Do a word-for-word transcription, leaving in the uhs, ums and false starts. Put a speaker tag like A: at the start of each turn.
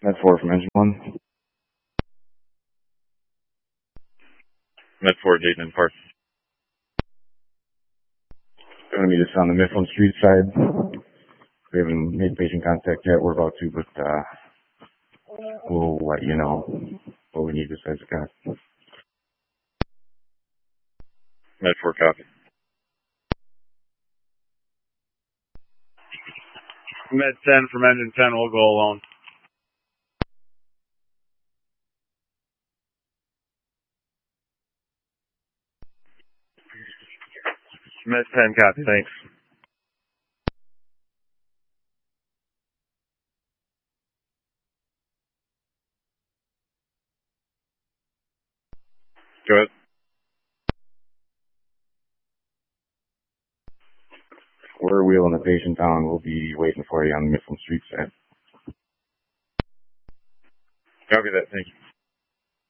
A: Med four from engine one.
B: Med four, Dayton and Park.
A: Going to meet us on the Mifflin Street side. We haven't made patient contact yet. We're about to, but uh, we'll let you know what we need besides the cot.
B: Med four, copy.
C: Med ten from engine ten, we'll go alone.
B: Med ten, copy, thanks. Go ahead.
A: We're wheeling the patient down. We'll be waiting for you on the Mifflin Street side.
B: Copy that, thank you.